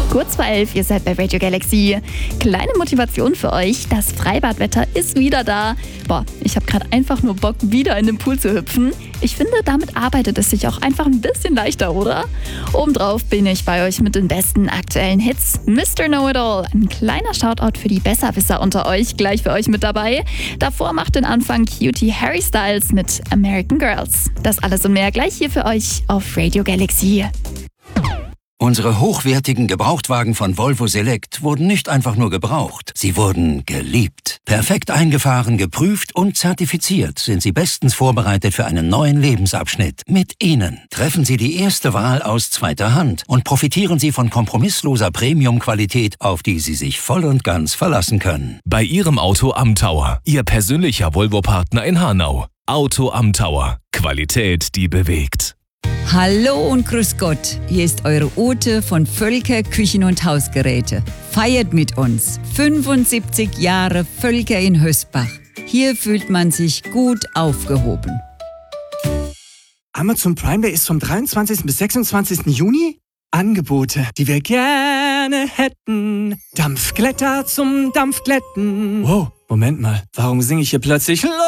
Kurz vor 11, ihr seid bei Radio Galaxy. Kleine Motivation für euch, das Freibadwetter ist wieder da. Boah, ich habe gerade einfach nur Bock, wieder in den Pool zu hüpfen. Ich finde, damit arbeitet es sich auch einfach ein bisschen leichter, oder? Obendrauf bin ich bei euch mit den besten aktuellen Hits. Mr. Know-It-All, ein kleiner Shoutout für die Besserwisser unter euch, gleich für euch mit dabei. Davor macht den Anfang Cutie Harry Styles mit American Girls. Das alles und mehr gleich hier für euch auf Radio Galaxy. Unsere hochwertigen Gebrauchtwagen von Volvo Select wurden nicht einfach nur gebraucht, sie wurden geliebt. Perfekt eingefahren, geprüft und zertifiziert sind sie bestens vorbereitet für einen neuen Lebensabschnitt. Mit ihnen treffen Sie die erste Wahl aus zweiter Hand und profitieren Sie von kompromissloser Premium-Qualität, auf die Sie sich voll und ganz verlassen können. Bei Ihrem Auto am Tower, Ihr persönlicher Volvo-Partner in Hanau. Auto am Tower. Qualität, die bewegt. Hallo und grüß Gott, hier ist eure Ute von Völker Küchen und Hausgeräte. Feiert mit uns 75 Jahre Völker in Hösbach. Hier fühlt man sich gut aufgehoben. Amazon Prime Day ist vom 23. bis 26. Juni. Angebote, die wir gerne hätten. Dampfglätter zum Dampfglätten. Wow, Moment mal, warum singe ich hier plötzlich